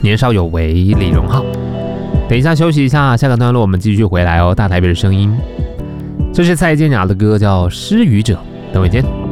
年少有为，李荣浩。等一下休息一下，下个段落我们继续回来哦。大台北的声音，这是蔡健雅的歌，叫《失语者》。等会见。